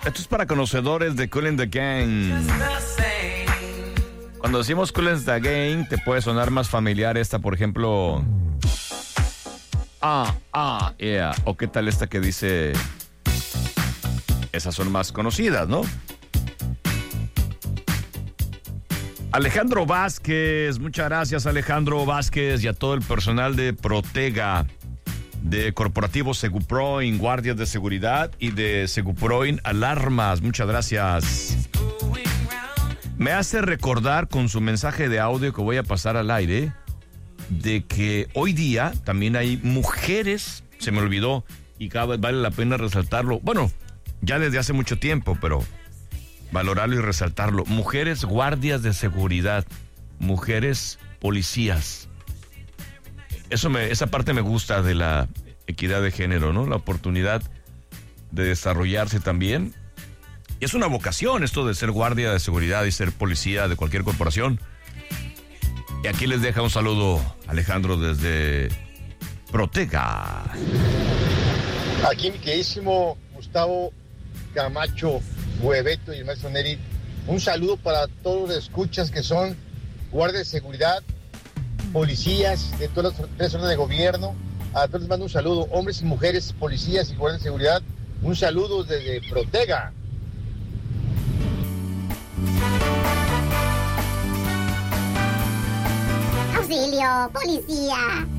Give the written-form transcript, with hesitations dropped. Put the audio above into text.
Esto es para conocedores de Kool and the Gang. Cuando decimos Kool and the Gang, te puede sonar más familiar esta, por ejemplo. Yeah. O qué tal esta que dice. Esas son más conocidas, ¿no? Alejandro Vázquez, muchas gracias Alejandro Vázquez y a todo el personal de Protega, de Corporativo Seguproin, guardias de seguridad y de Seguproin Alarmas, muchas gracias. Me hace recordar con su mensaje de audio que voy a pasar al aire de que hoy día también hay mujeres, se me olvidó y cada vez vale la pena resaltarlo, bueno, ya desde hace mucho tiempo, pero valorarlo y resaltarlo. Mujeres guardias de seguridad, mujeres policías. Esa parte me gusta de la equidad de género, ¿no? La oportunidad de desarrollarse también. Y es una vocación esto de ser guardia de seguridad y ser policía de cualquier corporación. Y aquí les deja un saludo Alejandro desde Protega. Aquí mi queridísimo Gustavo Camacho Hueveto y el maestro Neri, un saludo para todos los escuchas que son guardias de seguridad, policías de todas las tres zonas de gobierno. A todos les mando un saludo, hombres y mujeres, policías y guardias de seguridad, un saludo desde Protega. ¡Auxilio, policía!